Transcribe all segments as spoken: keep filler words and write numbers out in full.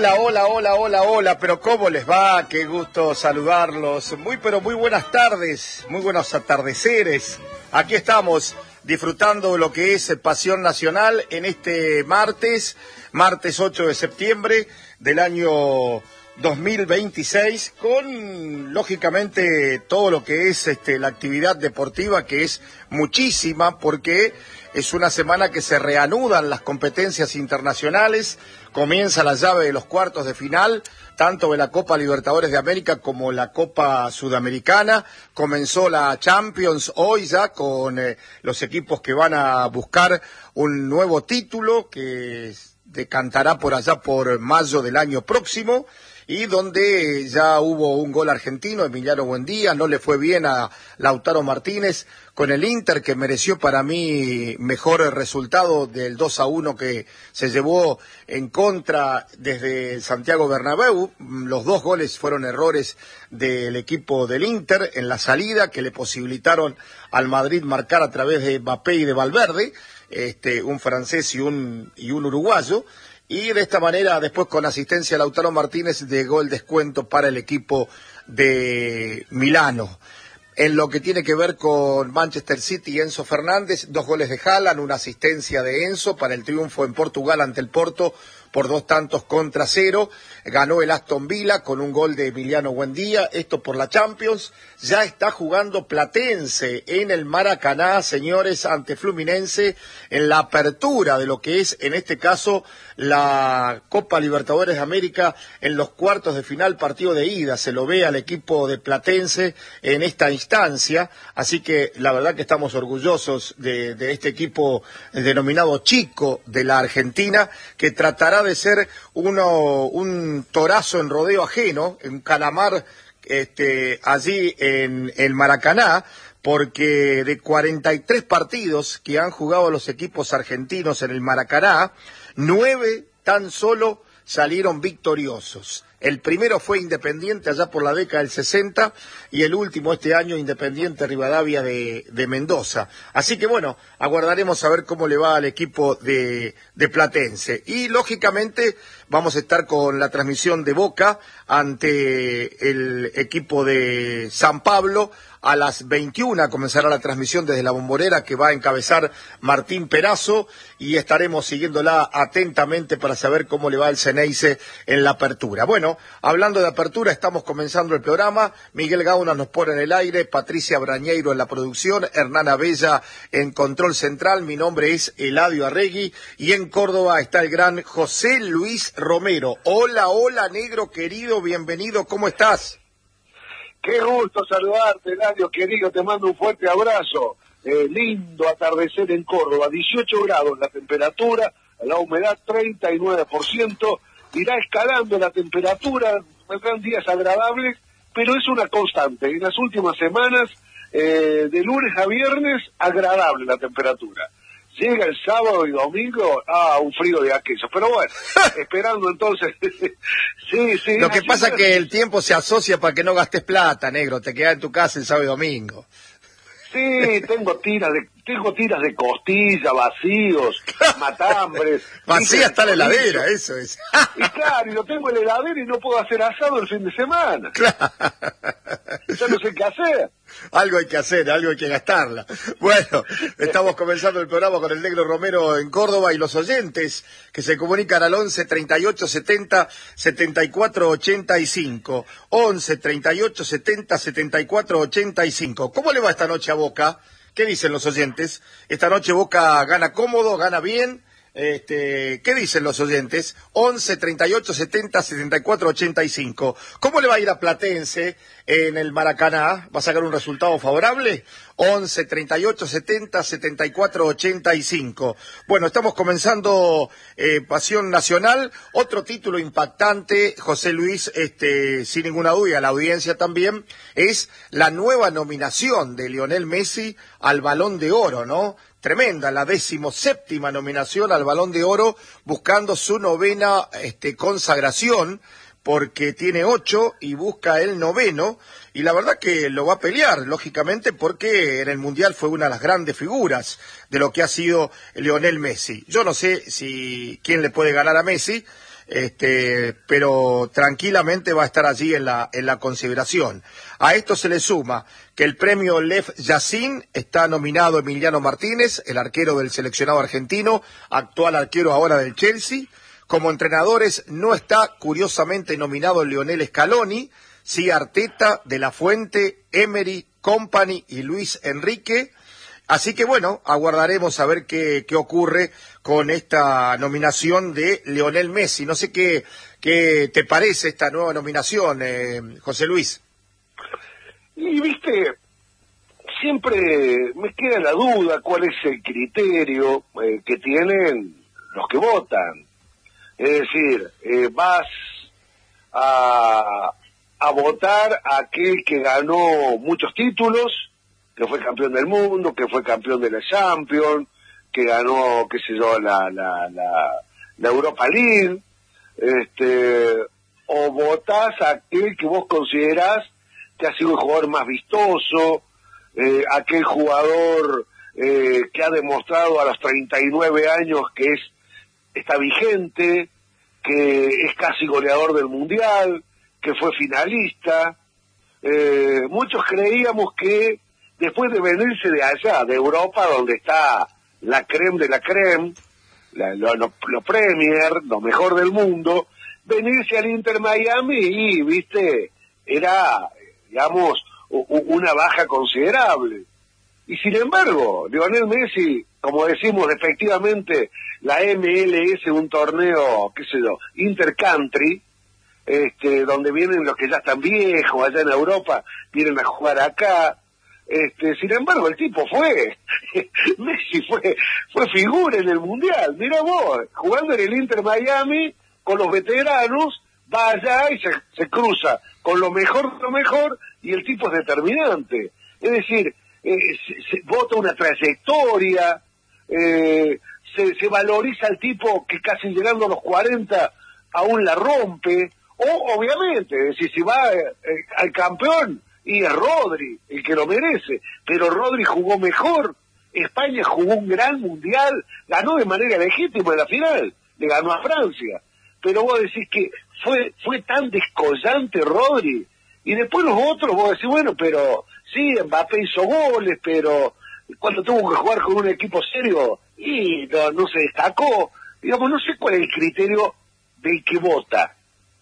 Hola, hola, hola, hola, hola, pero ¿cómo les va? Qué gusto saludarlos. Muy, pero muy buenas tardes, muy buenos atardeceres. Aquí estamos disfrutando lo que es Pasión Nacional en este martes, martes ocho de septiembre del año dos mil veintiséis, con lógicamente todo lo que es este, la actividad deportiva, que es muchísima, porque es una semana que se reanudan las competencias internacionales. Comienza la llave de los cuartos de final, tanto de la Copa Libertadores de América como la Copa Sudamericana. Comenzó la Champions hoy ya con eh, los equipos que van a buscar un nuevo título que decantará por allá por mayo del año próximo, y donde ya hubo un gol argentino, Emiliano Buendía. No le fue bien a Lautaro Martínez con el Inter, que mereció para mí mejor resultado del dos a uno que se llevó en contra desde Santiago Bernabéu. Los dos goles fueron errores del equipo del Inter en la salida, que le posibilitaron al Madrid marcar a través de Mbappé y de Valverde, este, un francés y un, y un uruguayo. Y de esta manera, después con asistencia de Lautaro Martínez, llegó el descuento para el equipo de Milano. En lo que tiene que ver con Manchester City y Enzo Fernández, dos goles de Haaland, una asistencia de Enzo para el triunfo en Portugal ante el Porto por dos tantos contra cero. Ganó el Aston Villa con un gol de Emiliano Buendía, esto por la Champions. Ya está jugando Platense en el Maracaná, señores, ante Fluminense, en la apertura de lo que es, en este caso, la Copa Libertadores de América en los cuartos de final, partido de ida. Se lo ve al equipo de Platense en esta instancia, así que la verdad que estamos orgullosos de, de este equipo denominado Chico de la Argentina, que tratará de ser uno, un torazo en rodeo ajeno, un calamar este, allí en el Maracaná, porque de cuarenta y tres partidos que han jugado los equipos argentinos en el Maracaná, nueve tan solo salieron victoriosos. El primero fue Independiente allá por la década del sesenta, y el último este año Independiente Rivadavia de, de Mendoza. Así que bueno, aguardaremos a ver cómo le va al equipo de, de Platense. Y lógicamente vamos a estar con la transmisión de Boca ante el equipo de San Pablo. A las veintiuna comenzará la transmisión desde la Bombonera, que va a encabezar Martín Perazo, y estaremos siguiéndola atentamente para saber cómo le va al Ceneice en la apertura. Bueno, hablando de apertura, estamos comenzando el programa. Miguel Gauna nos pone en el aire, Patricia Brañeiro en la producción, Hernán Abella en control central. Mi nombre es Eladio Arregui, y en Córdoba está el gran José Luis Romero. Hola, hola, negro querido, bienvenido, ¿cómo estás? Qué gusto saludarte, Eladio, querido, te mando un fuerte abrazo. Eh, lindo atardecer en Córdoba, dieciocho grados la temperatura, la humedad treinta y nueve por ciento, irá escalando la temperatura, vendrán días agradables, pero es una constante. En las últimas semanas, eh, de lunes a viernes, agradable la temperatura. Llega el sábado y domingo, ah, un frío de aquello. Pero bueno, esperando entonces. sí, sí. Lo que pasa es que el tiempo se asocia para que no gastes plata, negro. Te quedas en tu casa el sábado y domingo. Sí, tengo tiras de, tengo tiras de costilla, vacíos, matambres. Vacía está la heladera, eso es. Y claro, y lo tengo en la heladera y no puedo hacer asado el fin de semana. Claro. Ya no sé qué hacer. Algo hay que hacer, algo hay que gastarla. Bueno, estamos comenzando el programa con el negro Romero en Córdoba, y los oyentes que se comunican al once treinta y ocho setenta setenta y cuatro ochenta y cinco. once treinta y ocho setenta setenta y cuatro ochenta y cinco. ¿Cómo le va esta noche a Boca? ¿Qué dicen los oyentes? Esta noche Boca gana cómodo, gana bien. Este, ¿qué dicen los oyentes? once treinta y ocho setenta setenta y cuatro ochenta y cinco. ¿Cómo le va a ir a Platense en el Maracaná? ¿Va a sacar un resultado favorable? once treinta y ocho setenta setenta y cuatro ochenta y cinco. Bueno, estamos comenzando eh, Pasión Nacional. Otro título impactante, José Luis, este, sin ninguna duda, la audiencia también, es la nueva nominación de Lionel Messi al Balón de Oro, ¿no? Tremenda, la decimoséptima nominación al Balón de Oro, buscando su novena este, consagración, porque tiene ocho y busca el noveno, y la verdad que lo va a pelear, lógicamente, porque en el Mundial fue una de las grandes figuras de lo que ha sido Lionel Messi. Yo no sé si quién le puede ganar a Messi, este, pero tranquilamente va a estar allí en la, en la consideración. A esto se le suma que el premio Lev Yashin está nominado Emiliano Martínez, el arquero del seleccionado argentino, actual arquero ahora del Chelsea. Como entrenadores no está, curiosamente, nominado Lionel Scaloni, sí Arteta, De La Fuente, Emery, Kompany y Luis Enrique. Así que bueno, aguardaremos a ver qué, qué ocurre con esta nominación de Lionel Messi. No sé qué, qué te parece esta nueva nominación, eh, José Luis. Y viste, siempre me queda la duda cuál es el criterio eh, que tienen los que votan. Es decir, eh, vas a, a votar a aquel que ganó muchos títulos, que fue campeón del mundo, que fue campeón de la Champions, que ganó, qué sé yo, la, la, la, la Europa League, este, o votás a aquel que vos considerás que ha sido el jugador más vistoso, eh, aquel jugador eh, que ha demostrado a los treinta y nueve años que es está vigente, que es casi goleador del Mundial, que fue finalista. Eh, muchos creíamos que después de venirse de allá, de Europa, donde está la creme de la creme, la, lo, lo, lo Premier, lo mejor del mundo, venirse al Inter Miami y, viste, era, digamos, una baja considerable. Y sin embargo, Lionel Messi, como decimos efectivamente, la M L S, un torneo, qué sé yo, intercountry, este, donde vienen los que ya están viejos allá en Europa, vienen a jugar acá. Este, sin embargo, el tipo fue, Messi fue, fue figura en el Mundial. Mira vos, jugando en el Inter Miami, con los veteranos, va allá y se, se cruza con lo mejor, lo mejor, y el tipo es determinante. Es decir, eh, se, se vota una trayectoria, eh, se, se valoriza al tipo que casi llegando a los cuarenta aún la rompe, o obviamente, es decir, si va eh, al campeón, y es Rodri el que lo merece, pero Rodri jugó mejor, España jugó un gran mundial, ganó de manera legítima en la final, le ganó a Francia, pero vos decís que fue fue tan descollante Rodri, y después los otros vos decís, bueno, pero sí, Mbappé hizo goles, pero cuando tuvo que jugar con un equipo serio, y no, no se destacó, digamos, no sé cuál es el criterio del que vota.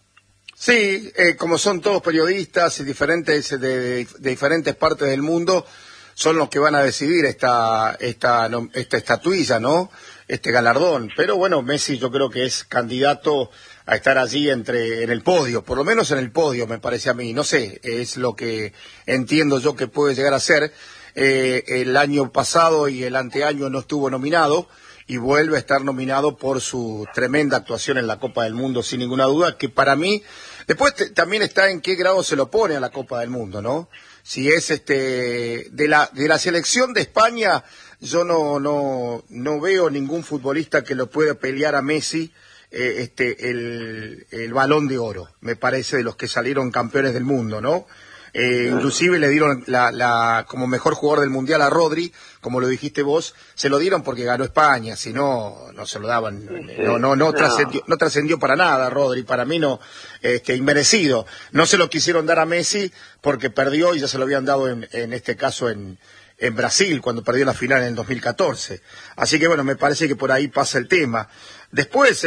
Sí, eh, como son todos periodistas y diferentes de, de, de diferentes partes del mundo, son los que van a decidir esta esta no, esta estatuilla, ¿no? Este galardón. Pero bueno, Messi yo creo que es candidato a estar allí entre en el podio, por lo menos en el podio, me parece a mí. No sé, es lo que entiendo yo que puede llegar a ser. Eh, el año pasado y el anteaño no estuvo nominado, y vuelve a estar nominado por su tremenda actuación en la Copa del Mundo, sin ninguna duda, que para mí, después te, también está en qué grado se lo pone a la Copa del Mundo, ¿no? Si es este de la de la selección de España, yo no no no veo ningún futbolista que lo pueda pelear a Messi eh, este el el Balón de Oro, me parece, de los que salieron campeones del mundo, ¿no? Eh, inclusive le dieron la, la como mejor jugador del mundial a Rodri, como lo dijiste vos, se lo dieron porque ganó España, si no, no se lo daban, no, no, no trascendió, no trascendió para nada Rodri, para mí no, este, inmerecido. No se lo quisieron dar a Messi porque perdió y ya se lo habían dado en, en este caso en, en Brasil, cuando perdió la final en el dos mil catorce. Así que bueno, me parece que por ahí pasa el tema. Después,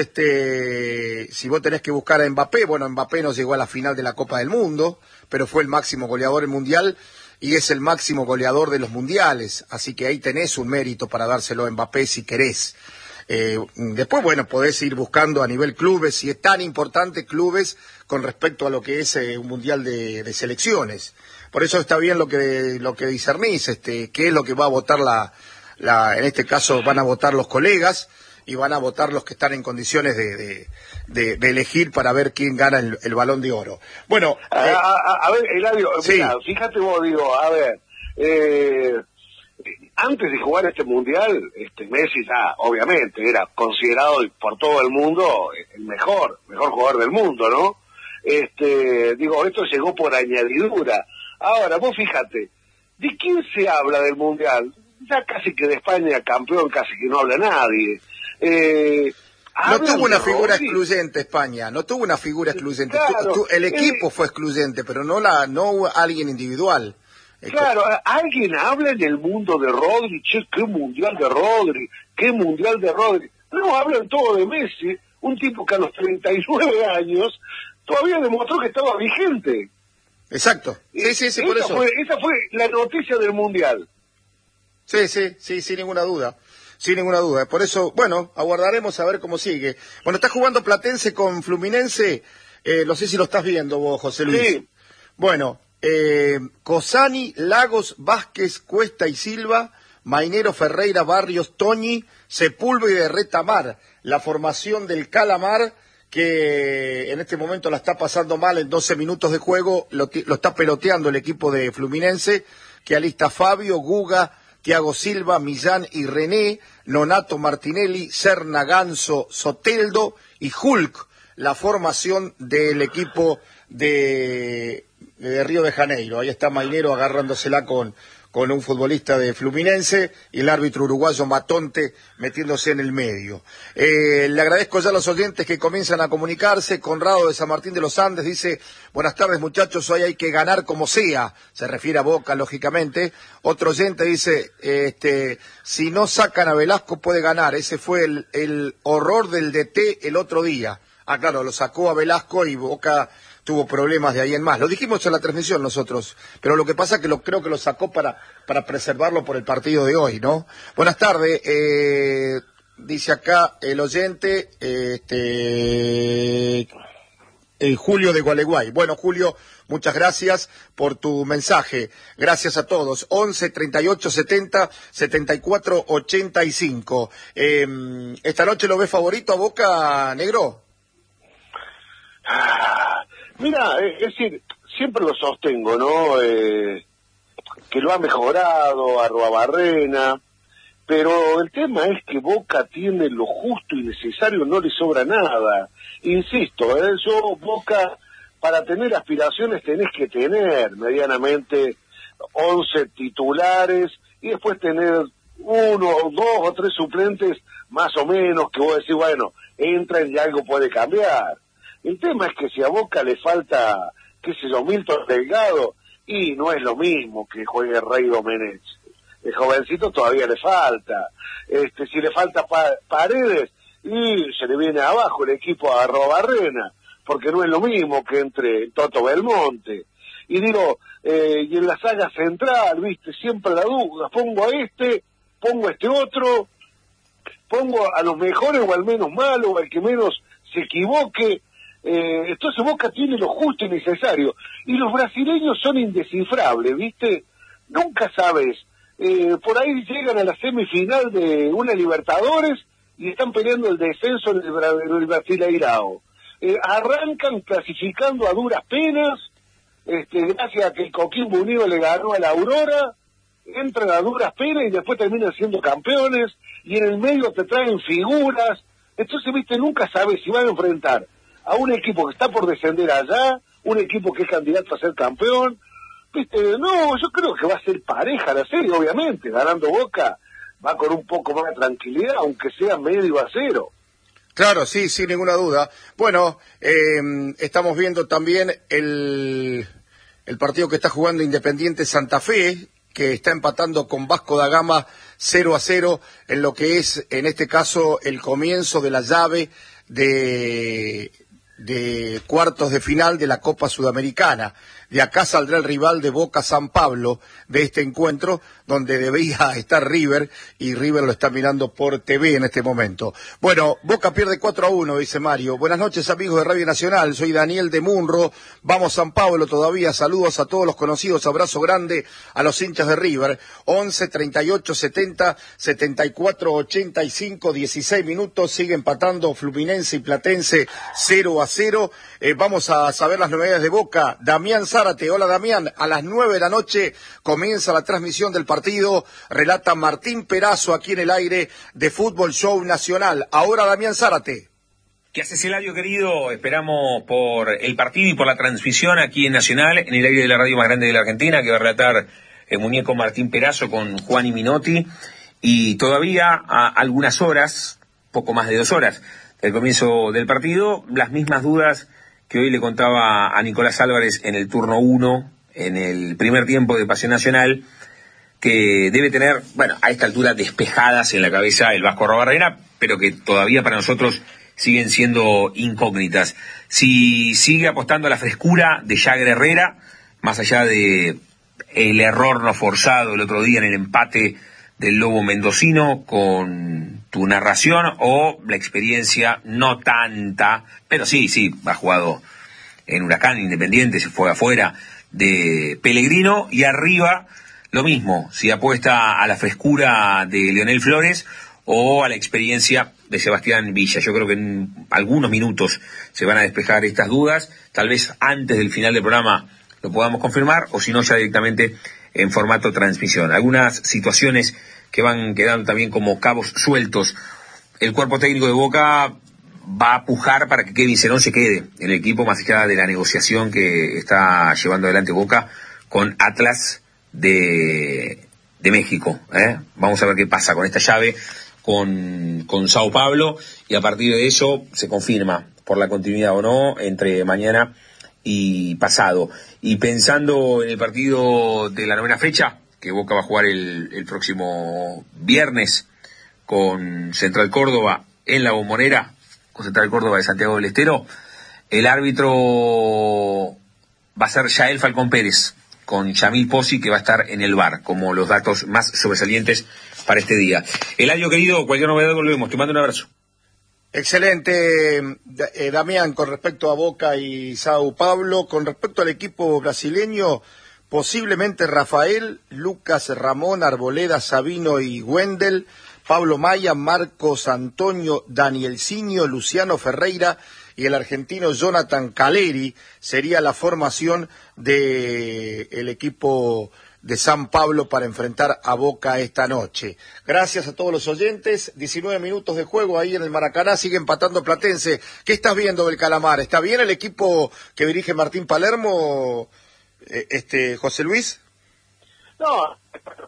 este, si vos tenés que buscar a Mbappé, bueno, Mbappé no llegó a la final de la Copa del Mundo, pero fue el máximo goleador del mundial y es el máximo goleador de los mundiales, así que ahí tenés un mérito para dárselo a Mbappé si querés. Eh, después, bueno, podés ir buscando a nivel clubes, si es tan importante clubes con respecto a lo que es eh, un mundial de, de selecciones. Por eso está bien lo que lo que discernís, este, qué es lo que va a votar la, la, en este caso van a votar los colegas, y van a votar los que están en condiciones de, de, de, de elegir para ver quién gana el, el Balón de Oro. Bueno, a, eh, a, a ver, Eladio, sí. Mira, fíjate vos, digo, a ver, eh, antes de jugar este mundial, este Messi ya, obviamente, era considerado por todo el mundo el mejor, mejor jugador del mundo, ¿no? Este, digo, esto llegó por añadidura. Ahora, vos fíjate, ¿de quién se habla del mundial? Ya casi que de España campeón, casi que no habla nadie. Eh, No tuvo una figura Rodri. excluyente España, no tuvo una figura excluyente. Claro, tu, tu, el equipo eh, fue excluyente, pero no la no alguien individual. Claro, alguien habla en el mundo de Rodri, che, qué mundial de Rodri, qué mundial de Rodri. No, hablan todo de Messi, un tipo que a los treinta y nueve años todavía demostró que estaba vigente. Exacto, sí, sí, sí, por esa eso. Fue, esa fue la noticia del mundial. Sí, sí, sí, sin ninguna duda. Sin ninguna duda. Por eso, bueno, aguardaremos a ver cómo sigue. Bueno, está jugando Platense con Fluminense. Eh, no sé si lo estás viendo vos, José Luis. Sí. Bueno, eh, Cosani, Lagos, Vázquez, Cuesta y Silva, Mainero, Ferreira, Barrios, Toñi, Sepúlveda y Retamar. La formación del Calamar, que en este momento la está pasando mal en doce minutos de juego. Lo, lo está peloteando el equipo de Fluminense, que alista Fabio, Guga, Thiago Silva, Millán y René, Nonato Martinelli, Serna, Ganso, Soteldo y Hulk, la formación del equipo de, de Río de Janeiro. Ahí está Mainero agarrándosela con, con un futbolista de Fluminense y el árbitro uruguayo Matonte metiéndose en el medio. Eh, le agradezco ya a los oyentes que comienzan a comunicarse. Conrado de San Martín de los Andes dice: buenas tardes muchachos, hoy hay que ganar como sea. Se refiere a Boca, lógicamente. Otro oyente dice, este, si no sacan a Velasco puede ganar. Ese fue el, el horror del D T el otro día. Ah, claro, lo sacó a Velasco y Boca tuvo problemas de ahí en más. Lo dijimos en la transmisión nosotros, pero lo que pasa es que lo, creo que lo sacó para, para preservarlo por el partido de hoy, ¿no? Buenas tardes, eh, dice acá el oyente, este, eh, Julio de Gualeguay. Bueno, Julio, muchas gracias por tu mensaje. Gracias a todos. once, treinta y ocho, setenta, setenta y cuatro, ochenta y cinco. Eh, ¿Esta noche lo ves favorito a Boca, Negro? Ah, mira, es decir, siempre lo sostengo, ¿no? Eh, que lo ha mejorado Arruabarrena, pero el tema es que Boca tiene lo justo y necesario, no le sobra nada. Insisto, ¿eh? Yo, Boca, para tener aspiraciones tenés que tener medianamente once titulares y después tener uno, dos o tres suplentes más o menos que vos decís, bueno, entran y algo puede cambiar. El tema es que si a Boca le falta, qué sé yo, Milton Delgado, y no es lo mismo que juegue Rey Domenech. El jovencito todavía le falta. Este, si le falta pa Paredes, y se le viene abajo el equipo a Arruabarrena, porque no es lo mismo que entre Toto Belmonte. Y digo, eh, y en la saga central, viste, siempre la duda, pongo a este, pongo a este otro, pongo a los mejores o al menos malos, o al que menos se equivoque. Eh, entonces Boca tiene lo justo y necesario. Y los brasileños son indescifrables, ¿viste? Nunca sabes. Eh, por ahí llegan a la semifinal de una Libertadores y están peleando el descenso en el, en el Brasileirao. Eh, arrancan clasificando a duras penas, este, gracias a que el Coquimbo Unido le ganó a la Aurora, entran a duras penas y después terminan siendo campeones, y en el medio te traen figuras. Entonces, ¿viste? Nunca sabes si van a enfrentar a un equipo que está por descender allá, un equipo que es candidato a ser campeón. ¿Viste? No, yo creo que va a ser pareja la serie, obviamente. Ganando Boca va con un poco más de tranquilidad, aunque sea medio a cero. Claro, sí, sin ninguna duda. Bueno, eh, estamos viendo también el, el partido que está jugando Independiente Santa Fe, que está empatando con Vasco da Gama cero a cero, en lo que es, en este caso, el comienzo de la llave de... de cuartos de final de la Copa Sudamericana. De acá saldrá el rival de Boca, San Pablo, de este encuentro, donde debía estar River, y River lo está mirando por T V en este momento. Bueno, Boca pierde cuatro a uno, dice Mario. Buenas noches, amigos de Radio Nacional, soy Daniel de Munro, vamos San Pablo todavía, saludos a todos los conocidos, abrazo grande a los hinchas de River. Once, treinta y ocho, setenta, setenta y cuatro, ochenta y cinco, dieciséis minutos, sigue empatando Fluminense y Platense cero a cero. Eh, vamos a saber las novedades de Boca. Damián Zárate, hola Damián, a las nueve de la noche comienza la transmisión del partido, relata Martín Perazo aquí en el aire de Fútbol Show Nacional. Ahora Damián Zárate. ¿Qué haces, Eladio, querido? Esperamos por el partido y por la transmisión aquí en Nacional, en el aire de la radio más grande de la Argentina, que va a relatar el muñeco Martín Perazo con Juan y Minotti. Y todavía a algunas horas, poco más de dos horas, el comienzo del partido. Las mismas dudas que hoy le contaba a Nicolás Álvarez en el turno uno, en el primer tiempo de Pasión Nacional, que debe tener, bueno, a esta altura despejadas en la cabeza el Vasco Arrobarrena, pero que todavía para nosotros siguen siendo incógnitas. Si sigue apostando a la frescura de Jagger Herrera, más allá de el error no forzado el otro día en el empate del Lobo Mendocino con tu narración, o la experiencia no tanta, pero sí, sí, ha jugado en Huracán, Independiente, se fue afuera, de Pellegrino, y arriba lo mismo, si apuesta a la frescura de Leonel Flores o a la experiencia de Sebastián Villa. Yo creo que en algunos minutos se van a despejar estas dudas, tal vez antes del final del programa lo podamos confirmar, o si no ya directamente en formato transmisión. Algunas situaciones que van quedando también como cabos sueltos. El cuerpo técnico de Boca va a pujar para que Kevin Cerón se quede en el equipo, más allá de la negociación que está llevando adelante Boca con Atlas de, de México. ¿eh? Vamos a ver qué pasa con esta llave con, con Sao Paulo, y a partir de eso se confirma por la continuidad o no entre mañana y pasado. Y pensando en el partido de la novena fecha, que Boca va a jugar el, el próximo viernes con Central Córdoba en la Bombonera, con Central Córdoba de Santiago del Estero, el árbitro va a ser Yael Falcón Pérez, con Yamil Pozzi, que va a estar en el V A R, como los datos más sobresalientes para este día. Eladio, querido, cualquier novedad volvemos. Te mando un abrazo. Excelente, eh, Damián, con respecto a Boca y Sao Paulo. Con respecto al equipo brasileño, posiblemente Rafael, Lucas, Ramón, Arboleda, Sabino y Wendel, Pablo Maya, Marcos Antonio, Danielcinho, Luciano Ferreira y el argentino Jonathan Caleri sería la formación de el equipo de San Pablo para enfrentar a Boca esta noche. Gracias a todos los oyentes. diecinueve minutos de juego ahí en el Maracaná, sigue empatando Platense. ¿Qué estás viendo del Calamar? ¿Está bien el equipo que dirige Martín Palermo, este José Luis? No,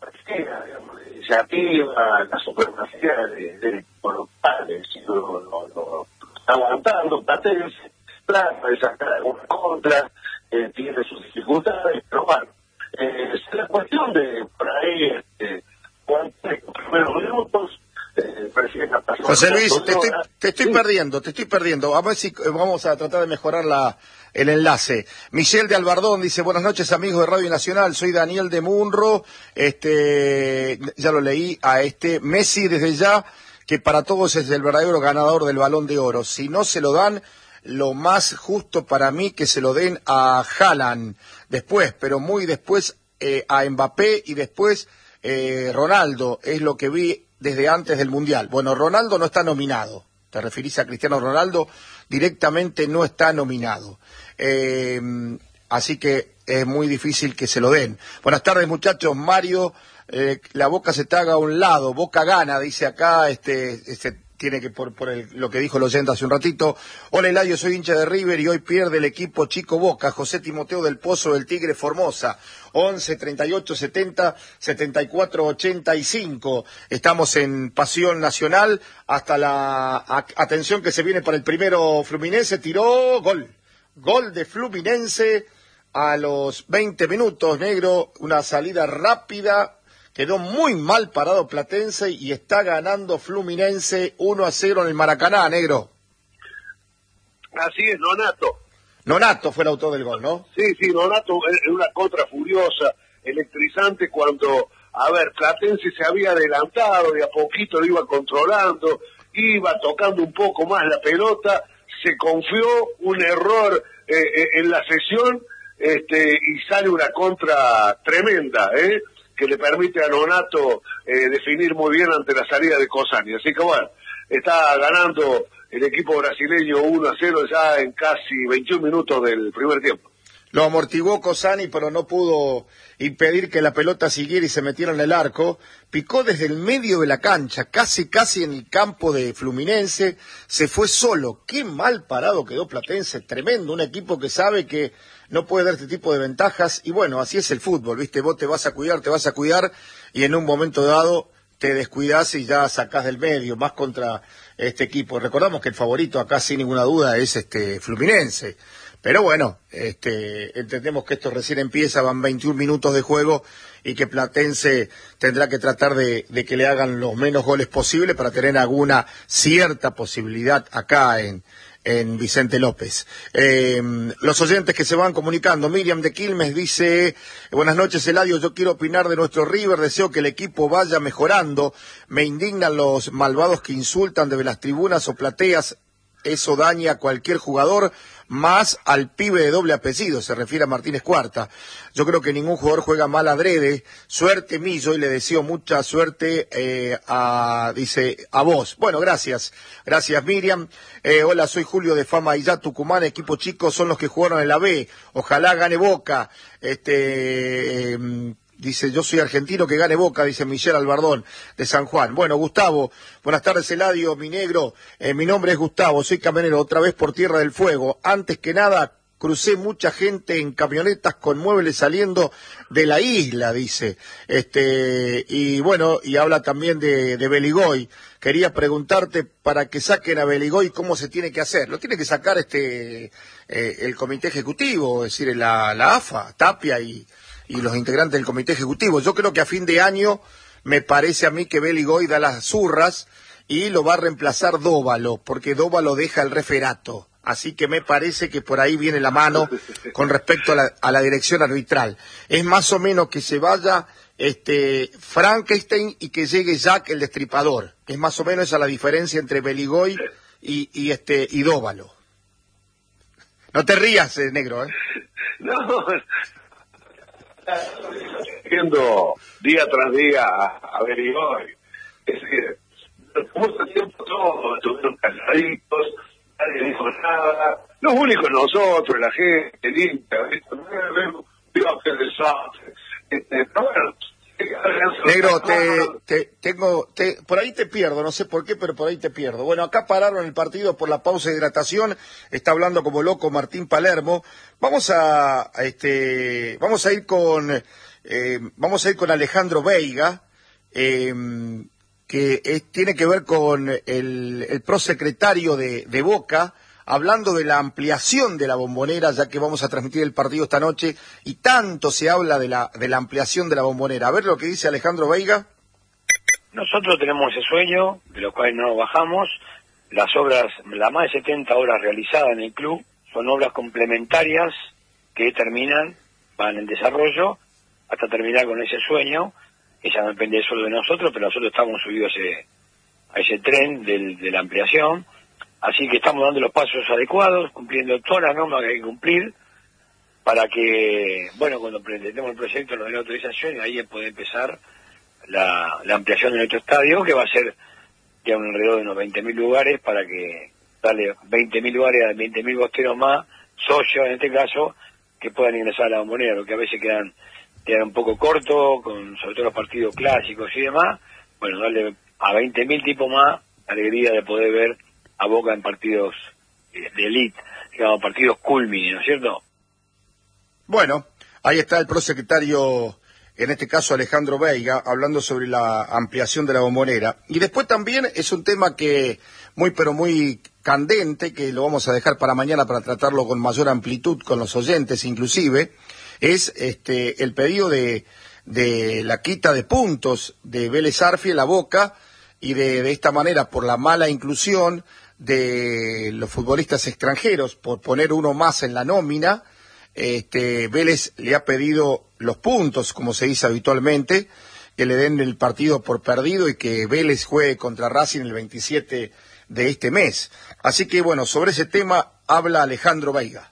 ya activa la supremacía de, de por los padres, lo, lo, lo está aguantando Platense, trata de sacar alguna contra, eh, tiene sus dificultades, pero bueno, eh, es la cuestión de por ahí, este, cuántos primeros minutos, eh, prefieren pasar. José Luis, te estoy, te estoy sí. perdiendo, te estoy perdiendo. A ver si vamos a tratar de mejorar la el enlace. Michelle de Albardón dice, buenas noches amigos de Radio Nacional, soy Daniel de Munro, este, ya lo leí a este, Messi desde ya, que para todos es el verdadero ganador del Balón de Oro. Si no se lo dan, lo más justo para mí que se lo den a Haaland después, pero muy después eh, a Mbappé y después eh, Ronaldo, es lo que vi desde antes del Mundial. Bueno, Ronaldo no está nominado, te referís a Cristiano Ronaldo, directamente no está nominado. Eh, así que es muy difícil que se lo den. Buenas tardes muchachos, Mario, eh, la Boca se taga a un lado, Boca gana, dice acá, este, este tiene que por, por el, lo que dijo el oyente hace un ratito. Hola Eladio, soy hincha de River y hoy pierde el equipo Chico Boca. José Timoteo del Pozo del Tigre Formosa, once, treinta y ocho, setenta, setenta y cuatro, ochenta y cinco. Estamos en Pasión Nacional hasta la a, atención que se viene para el primero. Fluminense tiró gol, gol de Fluminense a los veinte minutos, negro, una salida rápida. Quedó muy mal parado Platense y está ganando Fluminense uno a cero en el Maracaná, negro. Así es, Nonato. Nonato fue el autor del gol, ¿no? Sí, sí, Nonato en una contra furiosa, electrizante, cuando, a ver, Platense se había adelantado, de a poquito lo iba controlando, iba tocando un poco más la pelota, se confió, un error eh, eh, en la sesión, este, y sale una contra tremenda, ¿eh? que le permite a Nonato eh, definir muy bien ante la salida de Cosani. Así que bueno, está ganando el equipo brasileño uno a cero ya en casi veintiún minutos del primer tiempo. Lo amortiguó Cosani, pero no pudo impedir que la pelota siguiera y se metiera en el arco. Picó desde el medio de la cancha, casi casi en el campo de Fluminense, se fue solo. Qué mal parado quedó Platense, tremendo, un equipo que sabe que no puede dar este tipo de ventajas, y bueno, así es el fútbol, ¿viste? Vos te vas a cuidar, te vas a cuidar, y en un momento dado te descuidás y ya sacás del medio, más contra este equipo. Recordamos que el favorito acá sin ninguna duda es este Fluminense. Pero bueno, este, entendemos que esto recién empieza, van veintiún minutos de juego y que Platense tendrá que tratar de, de que le hagan los menos goles posible para tener alguna cierta posibilidad acá en, en Vicente López. Eh, los oyentes que se van comunicando, Miriam de Quilmes dice, buenas noches Eladio, yo quiero opinar de nuestro River, deseo que el equipo vaya mejorando, me indignan los malvados que insultan desde las tribunas o plateas, eso daña a cualquier jugador, más al pibe de doble apellido, se refiere a Martínez Cuarta. Yo creo que ningún jugador juega mal adrede. Suerte, Millo, y le deseo mucha suerte eh, a, dice, a vos. Bueno, gracias. Gracias, Miriam. Eh, hola, soy Julio de Fama y ya Tucumán, equipo chico son los que jugaron en la B. Ojalá gane Boca. Este... Eh, Dice, yo soy argentino, que gane Boca, dice Michelle Albardón, de San Juan. Bueno, Gustavo, buenas tardes, Eladio, mi negro. Eh, mi nombre es Gustavo, soy camionero, otra vez por Tierra del Fuego. Antes que nada, crucé mucha gente en camionetas con muebles saliendo de la isla, dice. Este, y bueno, y habla también de, de Beligoy. Quería preguntarte, para que saquen a Beligoy, ¿cómo se tiene que hacer? Lo tiene que sacar este, eh, el comité ejecutivo, es decir, la, la A F A, Tapia y... y los integrantes del comité ejecutivo. Yo creo que a fin de año me parece a mí que Beligoy da las zurras y lo va a reemplazar Dóvalo, porque Dóvalo deja el referato. Así que me parece que por ahí viene la mano con respecto a la, a la dirección arbitral. Es más o menos que se vaya este Frankenstein y que llegue Jack el Destripador. Es más o menos esa la diferencia entre Beligoy y, y, este, y Dóvalo. No te rías, eh, negro, ¿eh? No, viendo día tras día a, a Beligoy. Es decir, mucho tiempo todos estuvieron calladitos, nadie dijo nada. Los únicos nosotros, la gente, el hincha, Dios, qué desastre. Este, bueno, negro, te, te, tengo, te, por ahí te pierdo, no sé por qué, pero por ahí te pierdo. Bueno, acá pararon el partido por la pausa de hidratación, está hablando como loco Martín Palermo. Vamos a, a este, vamos a ir con, eh, vamos a ir con Alejandro Veiga, eh, que es, tiene que ver con el, el prosecretario de, de Boca, hablando de la ampliación de la Bombonera, ya que vamos a transmitir el partido esta noche, y tanto se habla de la, de la ampliación de la Bombonera. A ver lo que dice Alejandro Veiga. Nosotros tenemos ese sueño, de lo cual no bajamos. Las obras, las más de setenta obras realizadas en el club, son obras complementarias que terminan, van en desarrollo, hasta terminar con ese sueño, que ya no depende solo de nosotros, pero nosotros estamos subidos a ese, a ese tren del, de la ampliación. Así que estamos dando los pasos adecuados, cumpliendo todas las normas que hay que cumplir, para que, bueno, cuando presentemos el proyecto nos den la autorización y ahí puede empezar la, la ampliación de nuestro estadio, que va a ser ya alrededor de unos veinte mil lugares, para que darle veinte mil lugares a veinte mil bosteros más, socios en este caso, que puedan ingresar a la Bombonera, lo que a veces quedan, quedan un poco cortos, con sobre todo los partidos clásicos y demás. Bueno, darle a veinte mil tipos más alegría de poder ver a Boca en partidos de elite, digamos, partidos culmine, ¿no es cierto? Bueno, ahí está el prosecretario, en este caso Alejandro Veiga, hablando sobre la ampliación de la Bombonera. Y después también es un tema que muy pero muy candente, que lo vamos a dejar para mañana para tratarlo con mayor amplitud con los oyentes inclusive, es este el pedido de, de la quita de puntos de Vélez Arfiel a Boca, y de, de esta manera, por la mala inclusión de los futbolistas extranjeros, por poner uno más en la nómina, este Vélez le ha pedido los puntos, como se dice habitualmente, que le den el partido por perdido y que Vélez juegue contra Racing el veintisiete de este mes. Así que bueno, sobre ese tema habla Alejandro Veiga.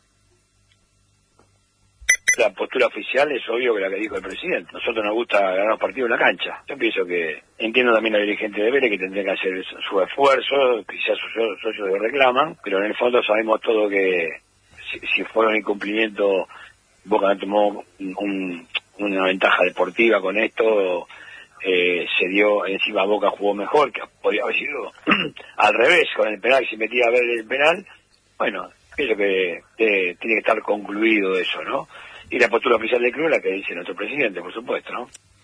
La postura oficial es obvio que la que dijo el presidente. Nosotros nos gusta ganar los partidos en la cancha. Yo pienso que, entiendo también a la dirigente de Vélez que tendría que hacer su esfuerzo, quizás sus socios lo reclaman, pero en el fondo sabemos todo que si, si fuera un incumplimiento, Boca no tomó un, una ventaja deportiva con esto, eh, se dio, encima Boca jugó mejor, que podría haber sido al revés, con el penal, si metía a ver el penal. Bueno, pienso que eh, tiene que estar concluido eso, ¿no? Y la postura oficial del club, la que dice nuestro presidente, por supuesto, ¿no?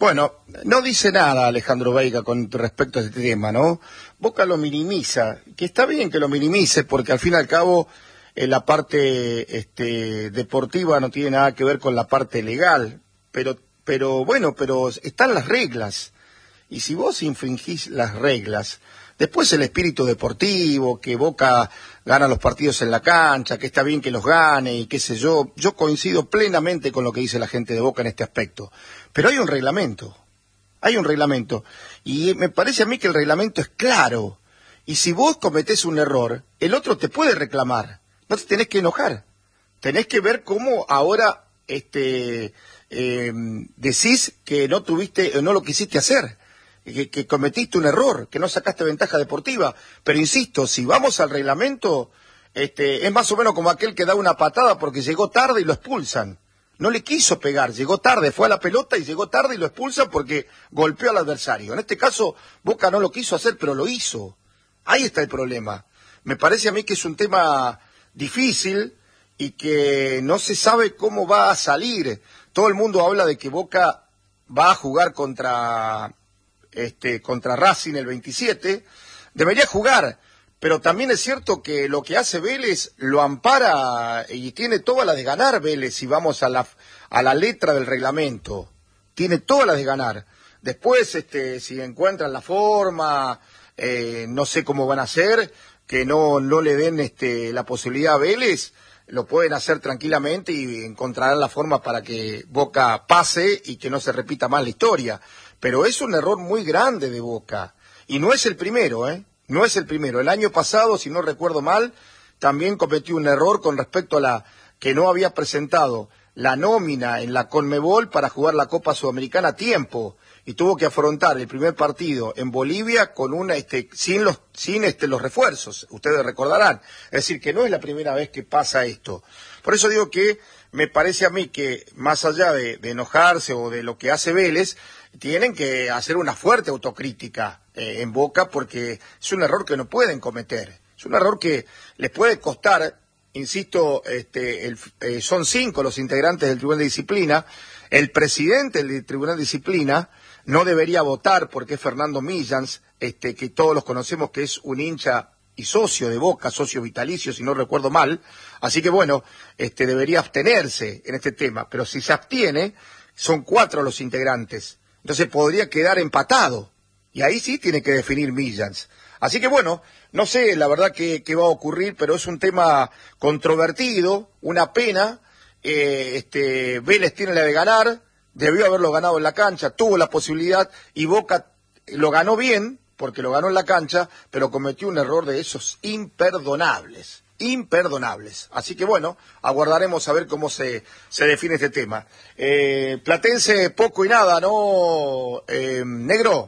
Bueno, no dice nada Alejandro Veiga con respecto a este tema, ¿no? Boca lo minimiza, que está bien que lo minimice, porque al fin y al cabo eh, la parte este, deportiva no tiene nada que ver con la parte legal, pero, pero bueno, pero están las reglas, y si vos infringís las reglas, después el espíritu deportivo, que Boca gana los partidos en la cancha, que está bien que los gane y qué sé yo, yo coincido plenamente con lo que dice la gente de Boca en este aspecto. Pero hay un reglamento, hay un reglamento, y me parece a mí que el reglamento es claro, y si vos cometés un error, el otro te puede reclamar, no te tenés que enojar, tenés que ver cómo ahora este, eh, decís que no tuviste, no lo quisiste hacer, que, que cometiste un error, que no sacaste ventaja deportiva, pero insisto, si vamos al reglamento, este, es más o menos como aquel que da una patada porque llegó tarde y lo expulsan. No le quiso pegar, llegó tarde, fue a la pelota y llegó tarde y lo expulsan porque golpeó al adversario. En este caso, Boca no lo quiso hacer, pero lo hizo. Ahí está el problema. Me parece a mí que es un tema difícil y que no se sabe cómo va a salir. Todo el mundo habla de que Boca va a jugar contra, este, contra Racing el veintisiete. Debería jugar. Pero también es cierto que lo que hace Vélez lo ampara y tiene toda la de ganar Vélez, si vamos a la, a la letra del reglamento. Tiene toda la de ganar. Después, este, si encuentran la forma, eh, no sé cómo van a hacer, que no, no le den este, la posibilidad a Vélez, lo pueden hacer tranquilamente y encontrarán la forma para que Boca pase y que no se repita más la historia. Pero es un error muy grande de Boca. Y no es el primero, ¿eh? No es el primero. El año pasado, si no recuerdo mal, también cometió un error con respecto a la que no había presentado la nómina en la Conmebol para jugar la Copa Sudamericana a tiempo y tuvo que afrontar el primer partido en Bolivia con una este sin los sin este los refuerzos. Ustedes recordarán. Es decir, que no es la primera vez que pasa esto. Por eso digo que me parece a mí que más allá de, de enojarse o de lo que hace Vélez, tienen que hacer una fuerte autocrítica eh, en Boca porque es un error que no pueden cometer. Es un error que les puede costar, insisto, este, el, eh, son cinco los integrantes del Tribunal de Disciplina. El presidente del Tribunal de Disciplina no debería votar porque es Fernando Millans, este, que todos los conocemos que es un hincha y socio de Boca, socio vitalicio, si no recuerdo mal. Así que bueno, este, debería abstenerse en este tema. Pero si se abstiene, son cuatro los integrantes. Entonces podría quedar empatado. Y ahí sí tiene que definir Millans. Así que bueno, no sé la verdad qué, qué va a ocurrir, pero es un tema controvertido, una pena. Eh, este, Vélez tiene la de ganar, debió haberlo ganado en la cancha, tuvo la posibilidad y Boca lo ganó bien, porque lo ganó en la cancha, pero cometió un error de esos imperdonables. Imperdonables. Así que bueno, aguardaremos a ver cómo se, se define este tema. Eh, Platense, poco y nada, ¿no, eh, negro?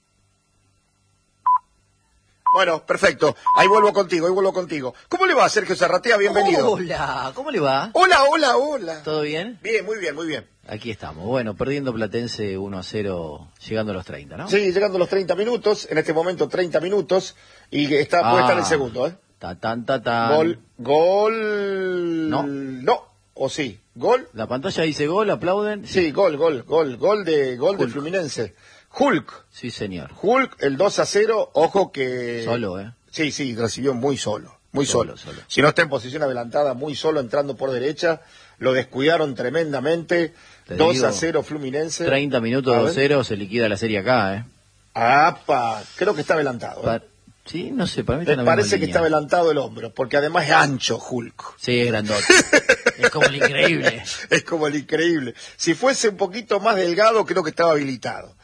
Bueno, perfecto. Ahí vuelvo contigo, ahí vuelvo contigo. ¿Cómo le va, Sergio Zarratea? Bienvenido. Hola, ¿cómo le va? Hola, hola, hola. ¿Todo bien? Bien, muy bien, muy bien. Aquí estamos. Bueno, perdiendo Platense uno a cero, llegando a los treinta, ¿no? Sí, llegando a los treinta minutos, en este momento treinta minutos, y está, ah, puede estar el segundo, ¿eh? Ta, tan, ta, tan. Gol, gol... No. No, o sí, gol. La pantalla dice gol, aplauden. Sí, sí gol, gol, gol, gol de gol de Fluminense. Hulk. Sí, señor. Hulk, el dos a cero, ojo que... Solo, ¿eh? Sí, sí, recibió muy solo, muy solo. Solo, solo. Si no está en posición adelantada, muy solo, entrando por derecha, lo descuidaron tremendamente. Te dos digo, a cero Fluminense. treinta minutos, A dos ver. cero, se liquida la serie acá, ¿eh? ¡Apa! Creo que está adelantado. ¿eh? Pa- sí, no sé, para mí está Me en la misma parece que línea. está adelantado el hombro, porque además es ancho Hulk. Sí, es grandote. Es como el increíble. Es como el increíble. Si fuese un poquito más delgado, creo que estaba habilitado.